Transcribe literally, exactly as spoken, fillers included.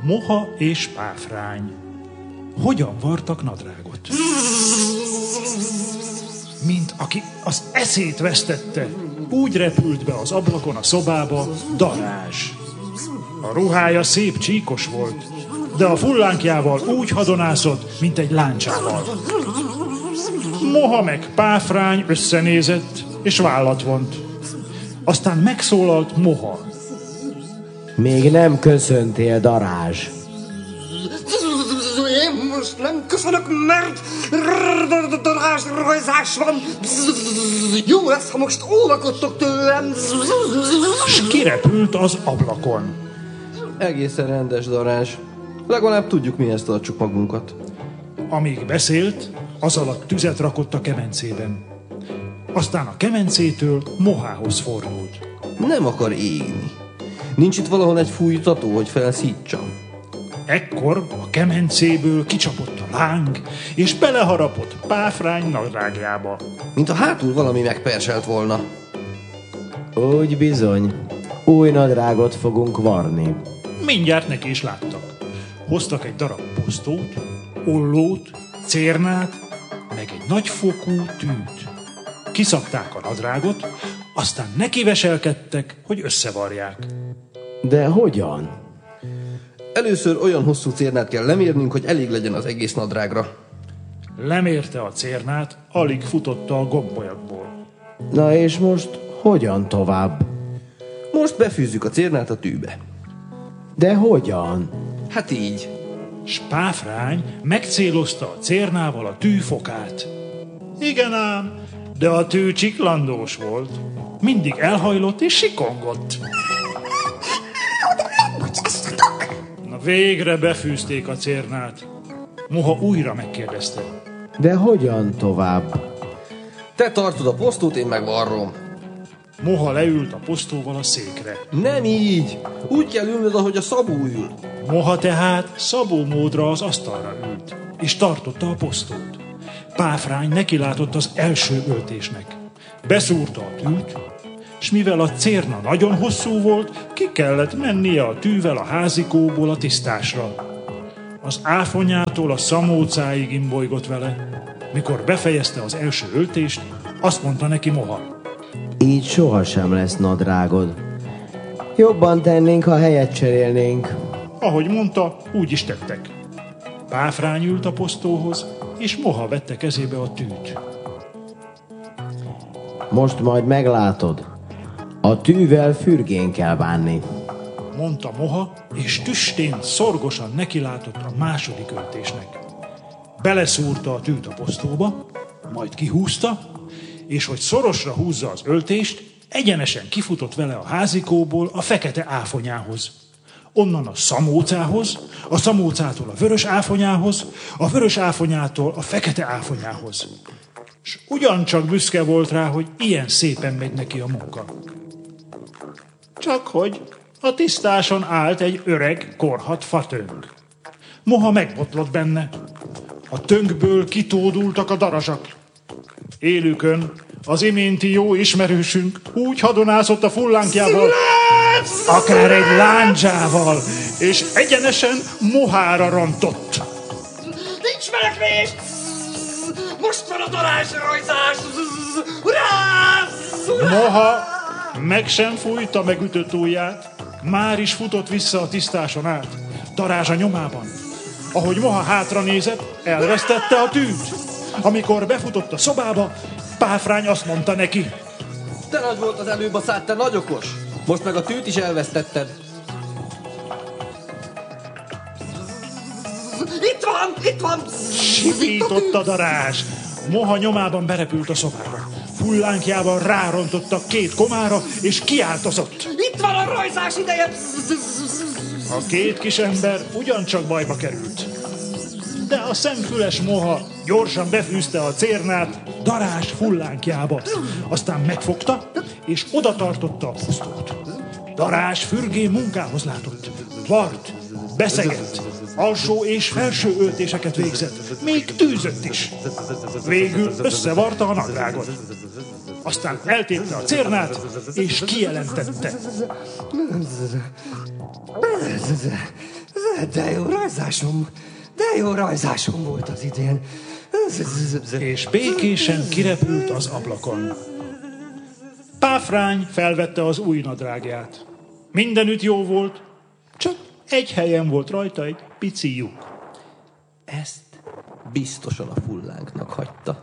Moha és Páfrány hogyan vartak nadrágot? Mint aki az eszét vesztette, úgy repült be az ablakon a szobába Darázs. A ruhája szép csíkos volt, de a fullánkjával úgy hadonászott, mint egy láncsával. Moha meg Páfrány összenézett, és vállat vont. Aztán megszólalt Moha. Még nem köszöntél, Darázs. Én most nem köszönök, mert darázsrajzás van. Jó lesz, ha most óvakodtok tőlem. S kirepült az ablakon. Egészen rendes, Darázs. Legalább tudjuk, mihez tartsuk magunkat. Amíg beszélt, az alatt tüzet rakott a kemencében. Aztán a kemencétől Mohához fordult. Nem akar égni. Nincs itt valahol egy fújtató, hogy felszítsam. Ekkor a kemencéből kicsapott a láng, és beleharapott Páfrány nadrágjába. Mint a hátul valami megperselt volna. Úgy bizony, új nadrágot fogunk varni. Mindjárt neki is láttak. Hoztak egy darab posztót, ollót, cérnát, meg egy nagyfokú tűt. Kiszabták a nadrágot, aztán nekiveselkedtek, hogy összevarják. De hogyan? Először olyan hosszú cérnát kell lemérnünk, hogy elég legyen az egész nadrágra. Lemérte a cérnát, alig futotta a gombolyagból. Na és most hogyan tovább? Most befűzzük a cérnát a tűbe. De hogyan? Hát így. S Páfrány megcélozta a cérnával a tű fokát. Igen ám, de a tű csiklandós volt. Mindig elhajlott és sikongott. Na végre befűzték a cérnát. Moha újra megkérdezte. De hogyan tovább? Te tartod a posztót, én meg varrom. Moha leült a posztóval a székre. Nem így. Úgy kell ülnöd, ahogy a Szabó ül. Moha tehát Szabó módra az asztalra ült, és tartotta a posztót. Páfrány nekilátott az első öltésnek. Beszúrta a tűt, s mivel a cérna nagyon hosszú volt, ki kellett mennie a tűvel a házikóból a tisztásra. Az áfonyától a szamócáig imbolygott vele. Mikor befejezte az első öltést, azt mondta neki Moha. Így sohasem lesz nadrágod. Jobban tennénk, ha helyet cserélnénk. Ahogy mondta, úgy is tettek. Páfrány ült a posztóhoz, és Moha vette kezébe a tűt. Most majd meglátod. A tűvel fürgén kell bánni, mondta Moha, és tüstén szorgosan nekilátott a második öltésnek. Beleszúrta a tűt a posztóba, majd kihúzta, és hogy szorosra húzza az öltést, egyenesen kifutott vele a házikóból a fekete áfonyához. Onnan a szamócához, a szamócától a vörös áfonyához, a vörös áfonyától a fekete áfonyához. S ugyancsak büszke volt rá, hogy ilyen szépen megy neki a munka. Csak hogy a tisztáson állt egy öreg, korhadt fatöng. Moha megbotlott benne. A tönkből kitódultak a darazsak. Élükön az iménti jó ismerősünk úgy hadonászott a fullánkjával, akár egy lándzsával, és egyenesen Mohára rontott. Nincs menekvés! Most van a darázsrajzás! Urá! Moha meg sem fújta megütött ujját, már is futott vissza a tisztáson át, Darázs a nyomában. Ahogy Moha hátra nézett, elvesztette a tűt. Amikor befutott a szobába, Páfrány azt mondta neki. Te nagy volt az előbb a szád, te nagy okos. Most meg a tűt is elvesztetted. Itt van, itt van! Sipított a Darázs. Moha nyomában berepült a szobába. Fullánkjával rárontotta két komára, és kiáltozott. Itt van a rajzás ideje! A két kisember ugyancsak bajba került. De a szemfüles Moha gyorsan befűzte a cérnát Darázs fullánkjába. Aztán megfogta, és oda tartotta a posztót. Darázs fürgén munkához látott. Vart, beszegett, alsó és felső öltéseket végzett, még tűzött is. Végül összevarta a nadrágot. Aztán eltépte a cérnát, és kijelentette. De jó rajzásom, de jó rajzásom volt az idén. És békésen kirepült az ablakon. Páfrány felvette az új nadrágját. Mindenütt jó volt, csak egy helyen volt rajta egy pici lyuk. Ezt biztosan a fullánknak hagyta.